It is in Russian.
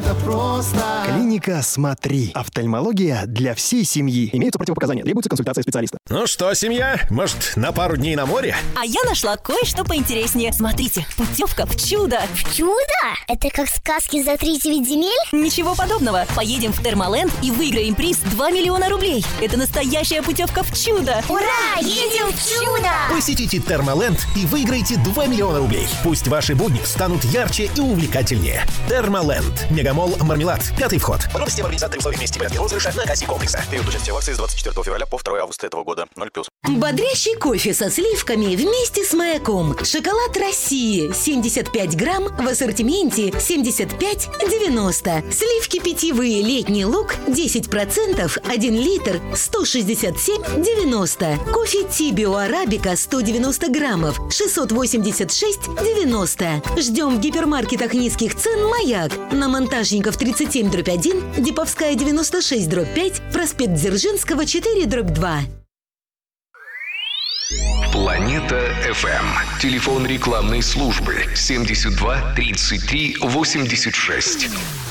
это просто. Клиника «Смотри». Офтальмология для всей семьи. Имеются противопоказания. Требуется консультация специалиста. Ну что, семья, может, на пару дней на море? А я нашла кое-что поинтереснее. Смотрите, путевка в чудо. В чудо? Это как сказки за 39 земель? Ничего подобного. Поедем в Термоленд и выиграем приз 2 миллиона рублей. Это настоящая путевка в чудо. Ура! Едем в чудо! Посетите Термоленд и выиграйте 2 миллиона рублей. Пусть ваши будни станут ярче и увлекательнее. Термоленд. Мегамолл «Мармелад». 5-й вход. Подробности в организаторе условий вместе порядка розыгрыша на кассе комплекса. Период участия в акции с 24 февраля по 2 августа этого года. 0+. Бодрящий кофе со сливками вместе с маяком. Шоколад России 75 грамм в ассортименте 75,90. Сливки питьевые «Летний луг» 10%, 1 литр 167,90. Кофе Тибио Арабика 190 граммов 686,90. Ждем в гипермаркетах низких цен «Маяк». На Монтажников 37/1, Диповская 96/5, проспект Дзержинского 4/2. Планета FM. Телефон рекламной службы 72 33 86.